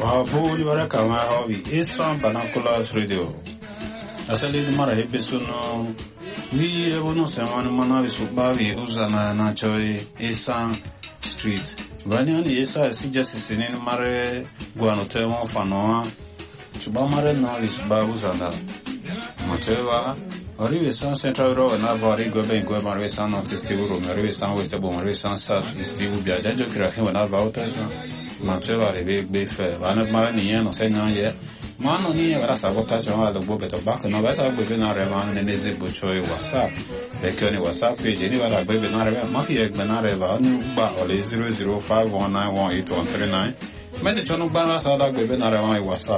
Buli waraka ma hobby Islam Banakulas Radio. Asali mara episono we evono semana mana subavi uzana na choi Islam Street. Vanyani Isa si just sinin mare guano temo fanoa. Chuba mare no is babu zanda. Matewa Oriwe San Central Road na vari gobe in Marwe San Notistivo, Marwe San Westabo, Marwe San South, Stivu Biajajo Kirahi when I vought Matewa Rebe Beef, one of my Nian or Sena yet. Mano near Sabotage on the book at back, no better within our Revan and Eze Buchoy WhatsApp. The Kenny WhatsApp page, anywhere like Baby Nareva, Maki Benareva, Nuba or 0051918139. Message on Banas Ada Baby Nareva WhatsApp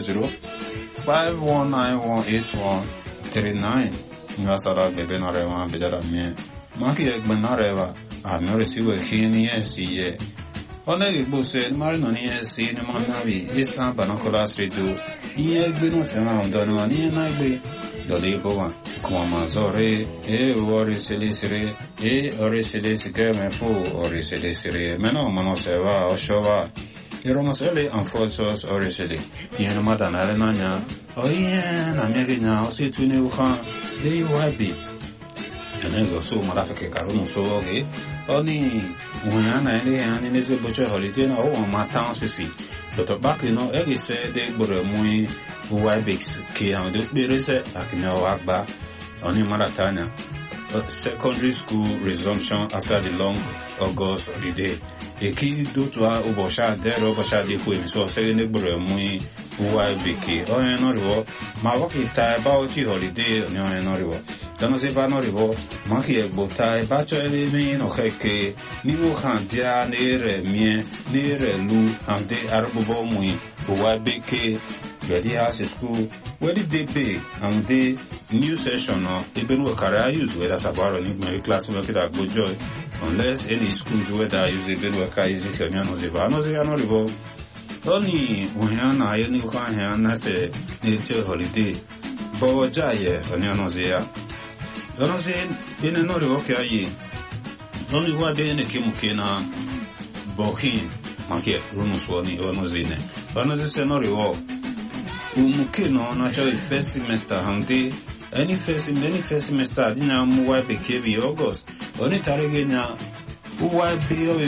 0051918139. Ngasara Baby Nareva, Bejada me. Maki Benareva, I no receive a keen yes. Only Busse, Marinoni, seen Manavi, this San Banacolas Redu, ye been around Donani and I be the Libo, Comazore, Ori Silicere, Ori Silicere, Mefu, Ori Silicere, Meno Manoseva, Oshova, Yeromosele, and Forsos, Ori Sili, Yanaman Alenania, oh yeah, I'm making now, see to New Khan, they will be. And then go so Marafake Carun so okay. Only when I and is a butcher holiday or my town city. But back you know, every said they were a muy Wibix, Key and the Birese, Akino Akba, only Maratana. Secondary school resumption after the long August holiday. A key due to our Ubosha, there Obosha de Queen, so saying they were a muy Wibiki. Oh, I know my work is about holiday, no, I know. Don't say Vanorivo, Monkey Botai, Bachelor, no Heke, Nimu Hantia, near Lu, and the Arabu Mui, who were big, where the house school, where did they pay, and the new session or even what career use, whether Sabaro, Mary class work at good joy, unless any schools whether I use the good work I use the Vanorivo. Only when I knew Khan say nature holiday, Bojaye, Onyanozia. Don't say in another okay. Only one day in the Kimukina Bokin, Market, Runuswani, or Nozine. Another scenario. Umukino, naturally, first semester, Handy, any first semester, Dina Muay Bekevi August, only Tarigina, who are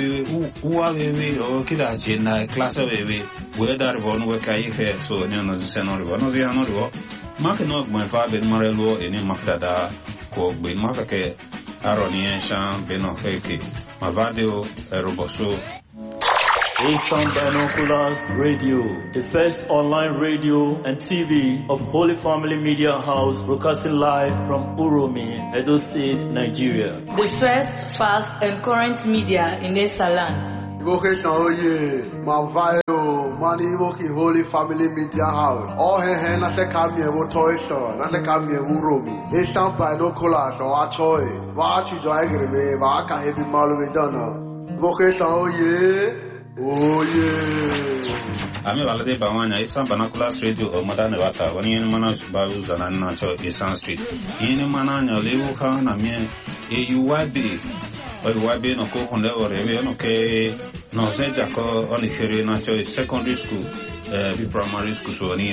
baby or Kidachina, class of baby, whether one work I hear, so near the scenario, one of the another. Marking my father in Marelo in Makdada. Be Mafake, Aronian Sham, Benoheke, Mavadio, Roboso. Islam Binoculars Radio, the first online radio and TV of Holy Family Media House, broadcasting live from Uromi, Edo State, Nigeria. The first, fast, and current media in Esaland. Vocation, oh yeah, Mavayo, Money Woki Holy Family Media House. All her na se kamye wo toy store, na se kamye Uromi. Islam Binoculars or Achoy, Vachi Joygreve, Vaka Heavy Malu Donna. Vocation, oh yeah. Oh yeah. Ami Valade Bawana, Islam Banaculas Radio or Madame Vata, when you manage Babus and Nacho Islam Street. In Manana, Levuka, Namie, AUYB. Oiwabe no ko honde orebe no ke no se jako oni kere na cho secondary school primary school so ni